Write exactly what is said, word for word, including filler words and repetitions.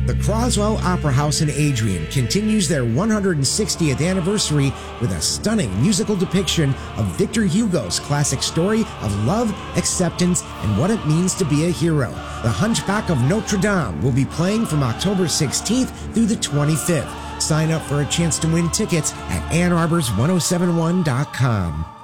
The Croswell Opera House in Adrian continues their one hundred sixtieth anniversary with a stunning musical depiction of Victor Hugo's classic story of love, acceptance, and what it means to be a hero. The Hunchback of Notre Dame will be playing from October sixteenth through the twenty-fifth. Sign up for a chance to win tickets at Ann Arbor's ten seventy-one dot com.